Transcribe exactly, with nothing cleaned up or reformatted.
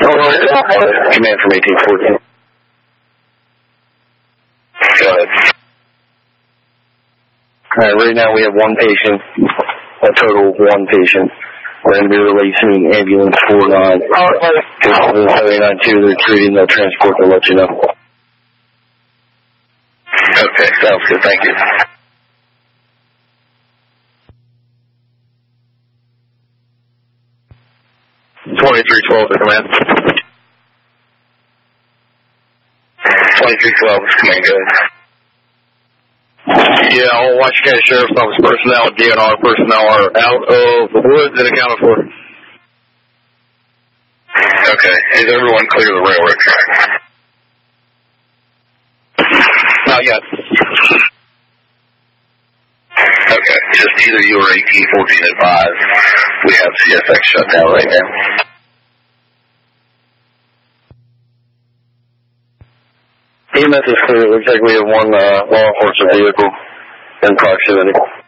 Command from eighteen fourteen. Go ahead. Alright, right now we have one patient, a total of one patient. We're going to be releasing ambulance four nine. seven nine two, they're treating the transport, they'll let you know. Okay, sounds good, thank you. twenty-three twelve to command. twenty-three twelve is command, go ahead. Yeah, all Washington County Sheriff's Office personnel and D N R personnel are out of the woods and accounted for. Okay, is everyone clear of the railroad track? Not yet. Okay, just either you or eighteen fourteen advise. We have C S X shut down right now. E M S is clear. It looks like we have one uh, law enforcement vehicle in proximity.